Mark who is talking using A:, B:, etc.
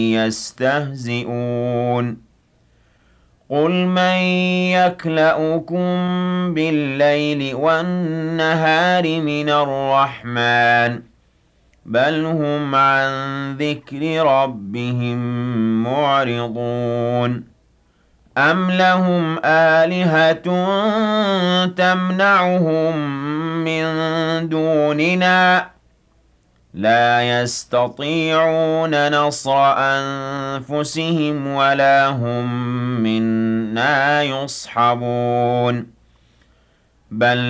A: يستهزئون قل من يكلؤكم بالليل والنهار من الرحمن بل هم عن ذكر ربهم معرضون أم لهم آلهة تمنعهم من دوننا لا يستطيعون نصر أنفسهم ولا هم منا يصحبون بل